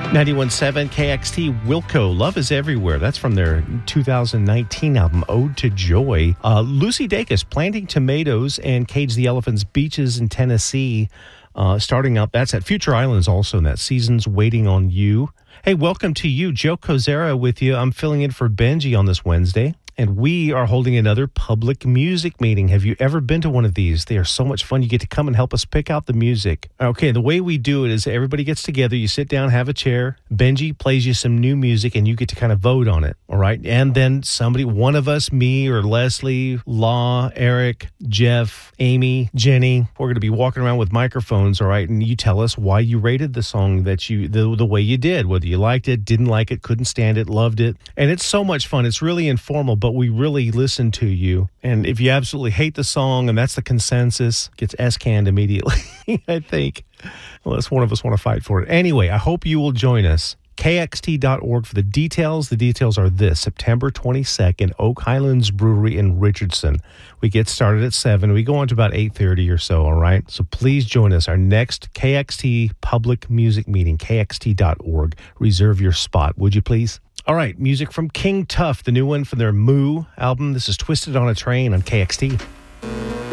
91.7 KXT Wilco, Love is Everywhere. That's from their 2019 album, Ode to Joy. Lucy Dacus, Planting Tomatoes, and Cage the Elephant's Beaches in Tennessee. Starting out, that's at Future Islands also, and that Seasons Waiting on You. Hey, welcome to you. Joe Kozera with you. I'm filling in for Benji on this Wednesday. And we are holding another public music meeting. Have you ever been to one of these? They are so much fun. You get to come and help us pick out the music. Okay, the way we do it is everybody gets together. You sit down, have a chair. Benji plays you some new music, and you get to kind of vote on it, all right? And then somebody, one of us, me or Leslie, Law, Eric, Jeff, Amy, Jenny, we're going to be walking around with microphones, all right? And you tell us why you rated the song that the way you did, whether you liked it, didn't like it, couldn't stand it, loved it. And it's so much fun. It's really informal, but we really listen to you. And if you absolutely hate the song, and that's the consensus, gets S-canned immediately, I think. Unless one of us want to fight for it. Anyway, I hope you will join us. KXT.org for the details. The details are this: September 22nd, Oak Highlands Brewery in Richardson. We get started at 7. We go on to about 8:30 or so, all right? So please join us. Our next KXT public music meeting, KXT.org. Reserve your spot, would you please? All right, music from King Tuff, the new one from their Moo album. This is Twisted on a Train on KXT.